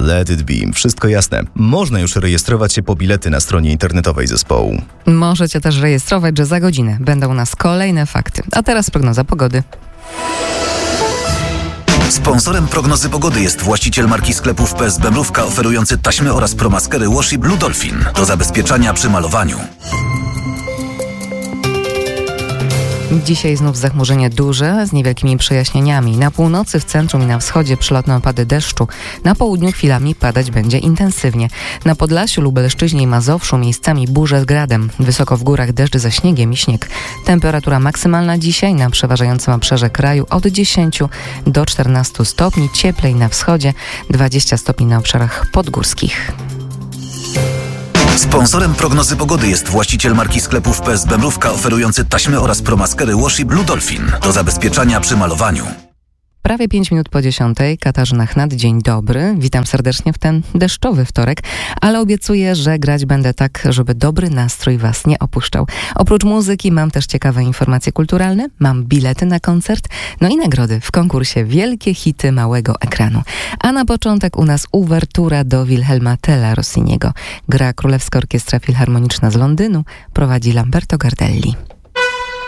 Let It Be. Wszystko jasne. Można już rejestrować się po bilety na stronie internetowej zespołu. Możecie też rejestrować, że za godzinę będą u nas kolejne fakty. A teraz prognoza pogody. Sponsorem prognozy pogody jest właściciel marki sklepów PSB Mrówka oferujący taśmy oraz promaskery Washi Blue Dolphin do zabezpieczania przy malowaniu. Dzisiaj znów zachmurzenie duże z niewielkimi przejaśnieniami. Na północy, w centrum i na wschodzie przelotne opady deszczu. Na południu chwilami padać będzie intensywnie. Na Podlasiu, Lubelszczyźnie i Mazowszu miejscami burze z gradem. Wysoko w górach deszcz ze śniegiem i śnieg. Temperatura maksymalna dzisiaj na przeważającym obszarze kraju od 10 do 14 stopni. Cieplej na wschodzie, 20 stopni na obszarach podgórskich. Sponsorem prognozy pogody jest właściciel marki sklepów PSB Mrówka oferujący taśmy oraz promaskery Washi Blue Dolphin do zabezpieczania przy malowaniu. Prawie 5 minut po 10. Katarzyna Chnat, dzień dobry. Witam serdecznie w ten deszczowy wtorek, ale obiecuję, że grać będę tak, żeby dobry nastrój Was nie opuszczał. Oprócz muzyki mam też ciekawe informacje kulturalne, mam bilety na koncert, no i nagrody w konkursie Wielkie Hity Małego Ekranu. A na początek u nas uwertura do Wilhelma Tella Rossiniego. Gra Królewska Orkiestra Filharmoniczna z Londynu, prowadzi Lamberto Gardelli.